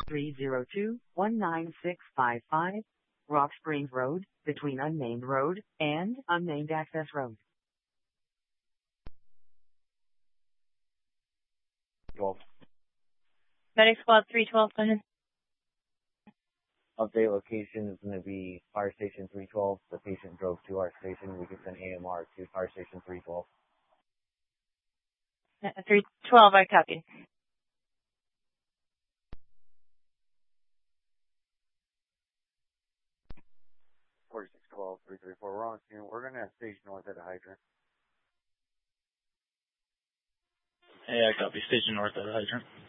302-19655, Rock Springs Road, between Unnamed Road and Unnamed Access Road. 12. Medic Squad 312, go ahead. Update location is going to be Fire Station 312. The patient drove to our station. We can send AMR to Fire Station 312. 312, I copy. We're on scene. We're going to have station north at a hydrant. Hey, I copy. Station north at a hydrant.